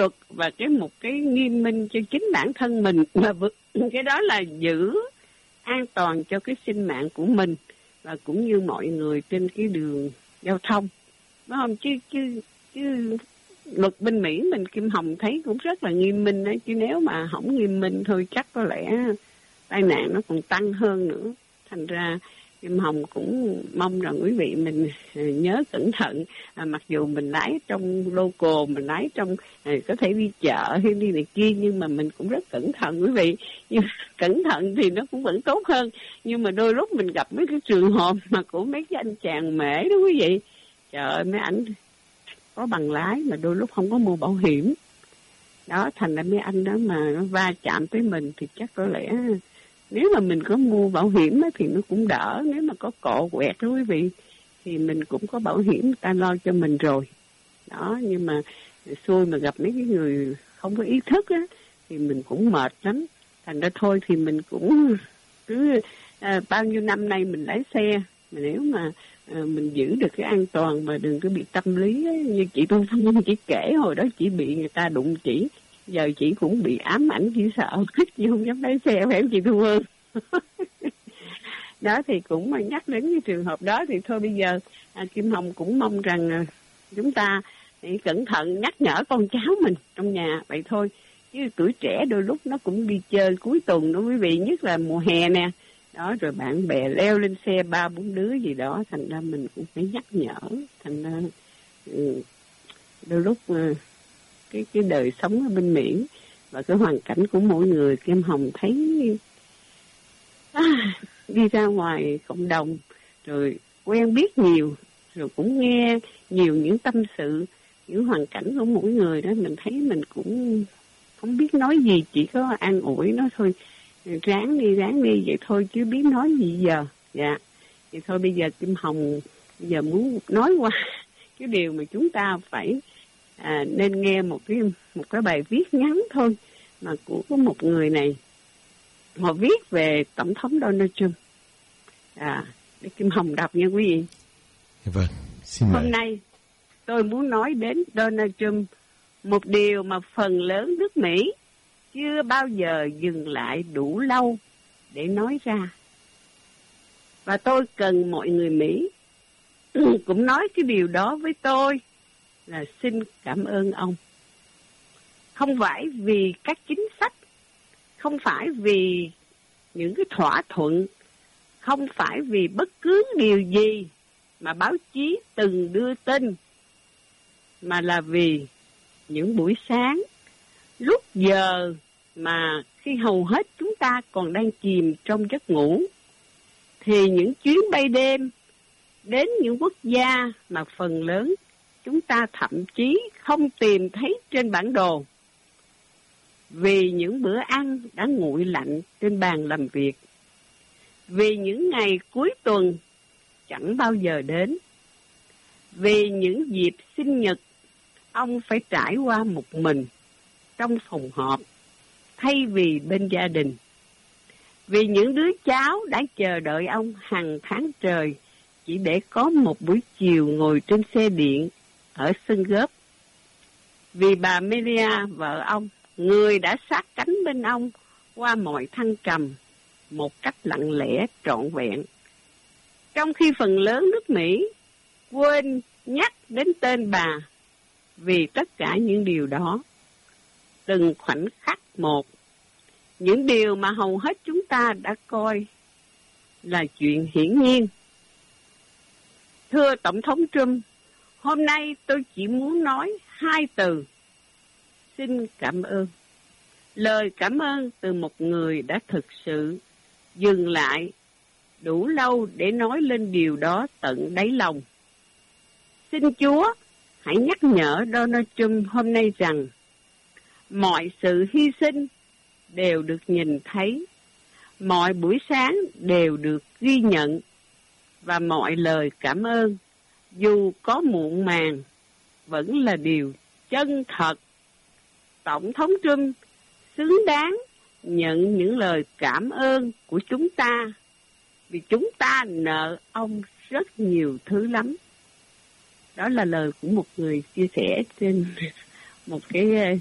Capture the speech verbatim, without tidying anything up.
luật và cái một cái nghiêm minh cho chính bản thân mình, mà cái đó là giữ an toàn cho cái sinh mạng của mình và cũng như mọi người trên cái đường giao thông, đúng không? Chứ chứ chứ luật bên Mỹ mình Kim Hồng thấy cũng rất là nghiêm minh đấy, chứ nếu mà không nghiêm minh thôi chắc có lẽ tai nạn nó còn tăng hơn nữa. Thành ra Kim Hồng cũng mong rằng quý vị mình nhớ cẩn thận, à, mặc dù mình lái trong local, mình lái trong à, có thể đi chợ hay đi này kia, nhưng mà mình cũng rất cẩn thận quý vị. Nhưng cẩn thận thì nó cũng vẫn tốt hơn, nhưng mà đôi lúc mình gặp mấy cái trường hợp mà của mấy cái anh chàng mễ đó quý vị, trời ơi, mấy ảnh có bằng lái mà đôi lúc không có mua bảo hiểm đó, thành ra mấy anh đó mà nó va chạm tới mình thì chắc có lẽ nếu mà mình có mua bảo hiểm thì nó cũng đỡ. Nếu mà có cộ quẹt đó quý vị thì mình cũng có bảo hiểm, người ta lo cho mình rồi đó. Nhưng mà xui mà gặp mấy cái người không có ý thức á thì mình cũng mệt lắm. Thành ra thôi thì mình cũng cứ à, bao nhiêu năm nay mình lái xe, mà nếu mà à, mình giữ được cái an toàn mà đừng có bị tâm lý ấy, như chị Thu Phương chỉ kể hồi đó chị bị người ta đụng chỉ, giờ chị cũng bị ám ảnh, chỉ sợ chị không dám lái xe, phải không chị Thu Phương? Đó thì cũng mà nhắc đến cái trường hợp đó thì thôi bây giờ à, Kim Hồng cũng mong rằng à, chúng ta hãy cẩn thận nhắc nhở con cháu mình trong nhà vậy thôi, chứ tuổi trẻ đôi lúc nó cũng đi chơi cuối tuần đó quý vị, nhất là mùa hè nè đó, rồi bạn bè leo lên xe ba bốn đứa gì đó, thành ra mình cũng phải nhắc nhở. Thành ra ừ, đôi lúc uh, cái cái đời sống ở bên Mỹ và cái hoàn cảnh của mỗi người, Kim Hồng thấy à, đi ra ngoài cộng đồng rồi quen biết nhiều, rồi cũng nghe nhiều những tâm sự, những hoàn cảnh của mỗi người đó, mình thấy mình cũng không biết nói gì, chỉ có an ủi nó thôi, ráng đi ráng đi vậy thôi chứ biết nói gì giờ. Dạ thì thôi bây giờ Kim Hồng bây giờ muốn nói qua cái điều mà chúng ta phải à, nên nghe một cái một cái bài viết ngắn thôi mà của có một người này họ viết về tổng thống Donald Trump. À, để Kim Hồng đọc nha quý vị. Vâng, xin mời. Hôm nay tôi muốn nói đến Donald Trump, một điều mà phần lớn nước Mỹ chưa bao giờ dừng lại đủ lâu để nói ra. Và tôi cần mọi người Mỹ cũng nói cái điều đó với tôi là xin cảm ơn ông. Không phải vì các chính sách, không phải vì những cái thỏa thuận, không phải vì bất cứ điều gì mà báo chí từng đưa tin, mà là vì những buổi sáng, lúc giờ mà khi hầu hết chúng ta còn đang chìm trong giấc ngủ, thì những chuyến bay đêm đến những quốc gia mà phần lớn chúng ta thậm chí không tìm thấy trên bản đồ, vì những bữa ăn đã nguội lạnh trên bàn làm việc, vì những ngày cuối tuần chẳng bao giờ đến, vì những dịp sinh nhật ông phải trải qua một mình trong phòng họp thay vì bên gia đình, vì những đứa cháu đã chờ đợi ông hàng tháng trời chỉ để có một buổi chiều ngồi trên xe điện ở sân golf, vì bà Melia, vợ ông, người đã sát cánh bên ông qua mọi thăng trầm một cách lặng lẽ trọn vẹn, trong khi phần lớn nước Mỹ quên nhắc đến tên bà. Vì tất cả những điều đó, từng khoảnh khắc một, những điều mà hầu hết chúng ta đã coi là chuyện hiển nhiên. Thưa Tổng thống Trump, hôm nay tôi chỉ muốn nói hai từ: xin cảm ơn. Lời cảm ơn từ một người đã thực sự dừng lại đủ lâu để nói lên điều đó tận đáy lòng. Xin Chúa hãy nhắc nhở Donald Trump hôm nay rằng mọi sự hy sinh đều được nhìn thấy, mọi buổi sáng đều được ghi nhận, và mọi lời cảm ơn dù có muộn màng vẫn là điều chân thật. Tổng thống Trump xứng đáng nhận những lời cảm ơn của chúng ta, vì chúng ta nợ ông rất nhiều thứ lắm. Đó là lời của một người chia sẻ trên một cái